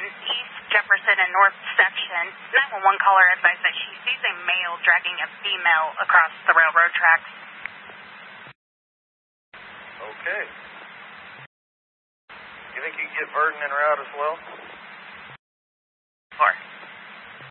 East Jefferson and North section. 911 caller advised that she sees a male dragging a female across the railroad tracks. Okay. You think you can get Verdon en route as well?